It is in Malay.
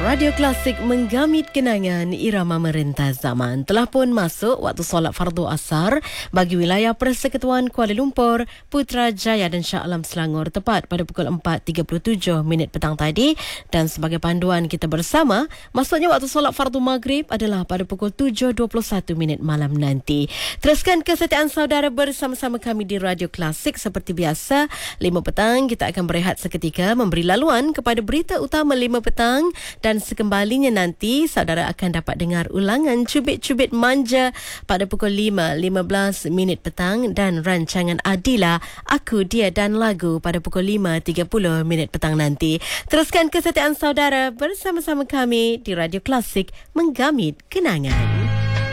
Radio Klasik menggamit kenangan irama merentas zaman. Telah pun masuk waktu solat fardu asar bagi wilayah Persekutuan Kuala Lumpur, Putrajaya dan Shah Alam Selangor tepat pada pukul 4.37 petang tadi. Dan sebagai panduan kita bersama, masuknya waktu solat fardu maghrib adalah pada pukul 7.21 malam nanti. Teruskan kesetiaan saudara bersama-sama kami di Radio Klasik. Seperti biasa, 5 petang kita akan berehat seketika memberi laluan kepada berita utama 5 petang. Dan sekembalinya nanti, saudara akan dapat dengar ulangan Cubit-Cubit Manja pada pukul 5.15 petang dan rancangan Adila, Aku, Dia dan Lagu pada pukul 5.30 petang nanti. Teruskan kesetiaan saudara bersama-sama kami di Radio Klasik menggamit kenangan.